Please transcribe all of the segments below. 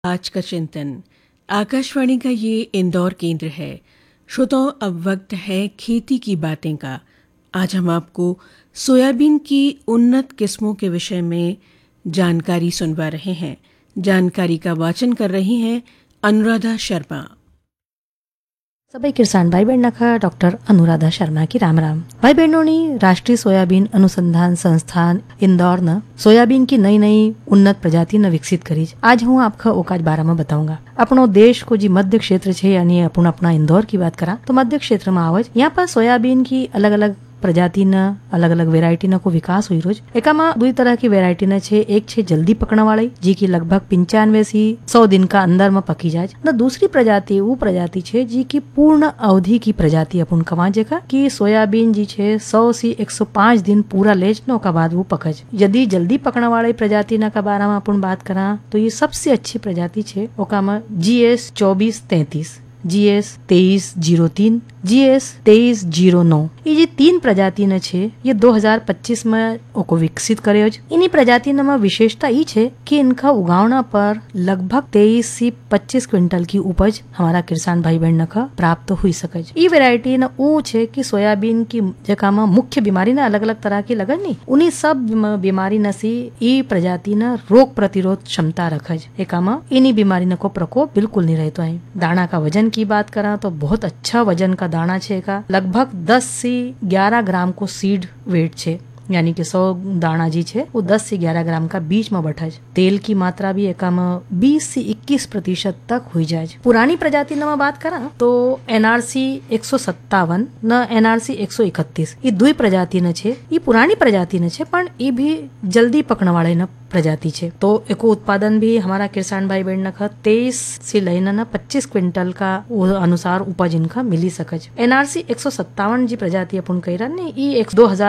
आज का चिंतन आकाशवाणी का ये इंदौर केंद्र है। श्रोताओं, अब वक्त है खेती की बातें का। आज हम आपको सोयाबीन की उन्नत किस्मों के विषय में जानकारी सुनवा रहे हैं। जानकारी का वाचन कर रही हैं अनुराधा शर्मा। सबै किसान भाई बहन का डॉक्टर अनुराधा शर्मा की राम राम। भाई बहनों ने राष्ट्रीय सोयाबीन अनुसंधान संस्थान इंदौर न सोयाबीन की नई नई उन्नत प्रजाति न विकसित करी। आज हूँ आपका ओकाज बारे में बताऊंगा। अपनो देश को जी मध्य क्षेत्र छे यानी अपना इंदौर की बात करा तो मध्य क्षेत्र में आवज यहाँ पर सोयाबीन की अलग अलग प्रजाति न अलग अलग वेरायटी न को विकास हुई रोज। एकामा दुई तरह की वेरायटी न छे। एक छे जल्दी पकने वाली जी की लगभग 95 से 100 दिन का अंदर में पकी जाए न दूसरी प्रजाति वो प्रजाति छे जी की पूर्ण अवधि की प्रजाति अपन कमा जेका कि सोयाबीन जी छे 100 से 105 दिन पूरा लेज न का बाद वो पकज। यदि जल्दी पकने वाली प्रजाति न का बारे में अपन बात करा तो ये सबसे अच्छी प्रजाति छे ओकामा GS 2433, GS 2303, GS 2309 ये तीन प्रजाति न छे ये 2025 में ओको विकसित करे। इन्हीं प्रजाति में विशेषता ई छे कि इनका उगावना पर लगभग 23 से 25 क्विंटल की उपज हमारा किसान भाई बहन का प्राप्त हुई सके। ये वेरायटी न ऊ छे कि सोयाबीन की जका में मुख्य बीमारी न अलग अलग तरह की लगन नी उन्हीं सब बीमारी न सी ये प्रजाति न रोग प्रतिरोध क्षमता रखज। एकामा इन्हीं बीमारी न को प्रकोप बिल्कुल नहीं रहता है। दाना का वजन की बात करा तो बहुत अच्छा वजन का दाना छे का लगभग 10 से 11 ग्राम को सीड वेट छे यानी कि 100 दाना जी छे वो 10 से 11 ग्राम का बीच में बैठा। तेल की मात्रा भी एका में 20 से 21% तक हुई जाए। पुरानी प्रजाति न बात करा तो NRC 157 न NRC 131 ये दुई प्रजाति न छे। ये पुरानी प्रजाति न छे पण ये भी जल्दी पकने वाले न प्रजाति छे। तो एको उत्पादन भी हमारा किसान भाई बहन का 23 से लेना न 25 क्विंटल का अनुसार उपज इनका मिली सकज। NRC 157 जी प्रजाति अपन कह रहा ने ये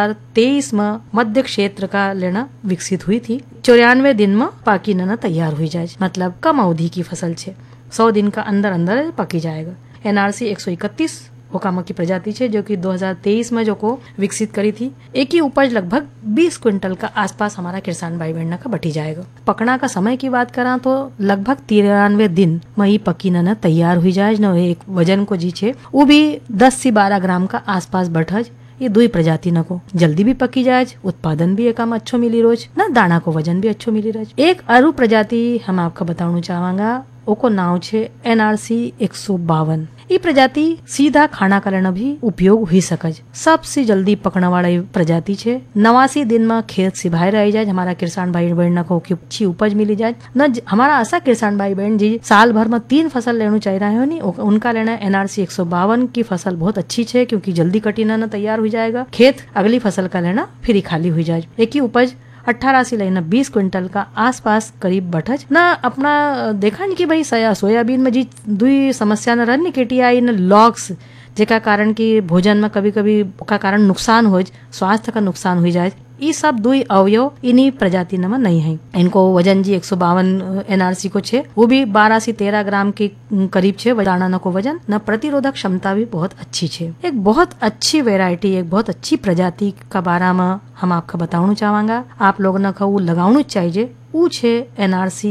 2023 में मध्य क्षेत्र का लेना विकसित हुई थी। 94 दिन में पाकी न तैयार हुई जाए मतलब कम अवधि की फसल छे। 100 दिन का अंदर अंदर पकी जाएगा। NRC 131 ओकामा की प्रजाति छे जो कि 2023 में जो को विकसित करी थी। एक ही उपज लगभग 20 क्विंटल का आसपास हमारा किसान भाई बहन का बटी जाएगा। पकना का समय की बात करा तो लगभग 93 दिन में ही पकी न तैयार हुई जाए न। एक वजन को जी छे वो भी 10 से 12 ग्राम का आसपास बढ़ज। ये दुई प्रजाति न को जल्दी भी पकी जाए, उत्पादन भी एकम अच्छो मिली रोज न दाना को वजन भी अच्छो मिली रोज। एक अरु प्रजाति हम आपका बताना चाहूंगा ओको नाव छे NRC 152। ये प्रजाति सीधा खाना करना भी उपयोग हुई सकज। सबसे जल्दी पकने वाली प्रजाति छे। 89 दिन में खेत सिभाई रह जाए हमारा किसान भाई बहन को अच्छी उपज मिली जाए न। हमारा ऐसा किसान भाई बहन जी साल भर में 3 फसल लेना चाह रहे हो नी उनका लेना NRC 152 की फसल बहुत अच्छी छे क्योंकि जल्दी कटी न तैयार हो जाएगा। खेत अगली फसल का लेना फिर खाली हुई जाए। एक ही उपज 18 से लेना 20 क्विंटल का आसपास करीब बठज न। अपना देखा नहीं कि भाई सोयाबीन में जी दुई समस्या न रन KTI न लॉक्स जेका कारण की भोजन में कभी कभी का कारण नुकसान हो स्वास्थ्य का नुकसान हो जाए। ये सब दुई अवयव इन्हीं प्रजाति में नहीं है। इनको वजन जी 152 NRC को छे वो भी 12 से 13 ग्राम के करीब छे दाना न को वजन न। प्रतिरोधक क्षमता भी बहुत अच्छी छे। एक बहुत अच्छी वेरायटी एक बहुत अच्छी प्रजाति का बारे में हम आपका बताना चाहूंगा। आप लोग न को लगाना चाहिए वो छे NRC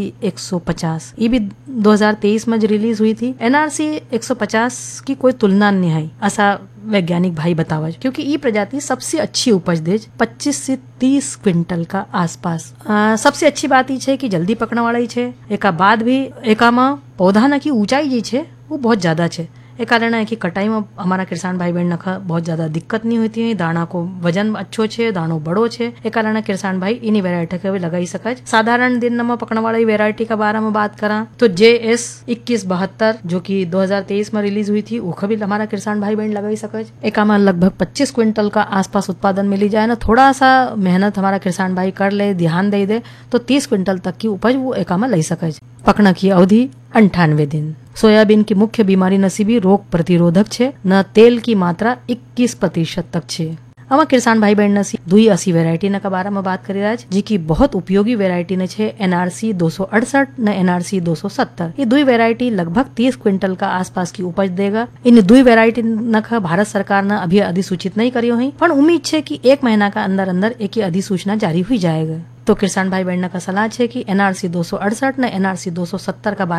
150। ये भी 2023 में रिलीज हुई थी। NRC 150 की कोई तुलना नहीं है ऐसा वैज्ञानिक भाई बतावज क्योंकि ये प्रजाति सबसे अच्छी उपज दे 25 से 30 क्विंटल का आसपास। सबसे अच्छी बात ये छे कि जल्दी पकने वाला ही छे। एका बाद भी एका में पौधा न की ऊंचाई जी छे वो बहुत ज्यादा छे। एक कारण है कि कटाई में हमारा किसान भाई बहन का बहुत ज्यादा दिक्कत नहीं होती है। दाना को वजन अच्छो छे दानो बड़ो छे। एक कारण है किसान भाई इन्हीं वेरायटी के भी लगाई सकज। साधारण दिन में पकने वाली वेरायटी का बारे में बात करा तो JS 2172 जो कि 2023 में रिलीज हुई थी वो भी हमारा किसान भाई बहन लगाई सकज। एक में लगभग 25 क्विंटल का आसपास उत्पादन मिली जाए ना। थोड़ा सा मेहनत हमारा किसान भाई कर ले ध्यान दे दे तो 30 क्विंटल तक की उपज वो एक में लै सकज। पकना की अवधि 98 दिन। सोयाबीन की मुख्य बीमारी नसीबी रोग प्रतिरोधक छे न। तेल की मात्रा 21% तक छे। हम किसान भाई बहन नसी दुई असी वेरायटी न का बारे में बात करी रहा जी की बहुत उपयोगी वेरायटी न छे NRC 268 न NRC 270। ये दुई वेरायटी लगभग 30 क्विंटल का आसपास की उपज देगा। इन दुई वेरायटी न का भारत सरकार ने अभी अधिसूचित नहीं करियो है पण उम्मीद छे कि 1 महीना का अंदर अंदर एक ही अधिसूचना जारी हुई जाएगा। तो किसान भाई बहन का सलाह है कि NRC 268 ने NRC 270 का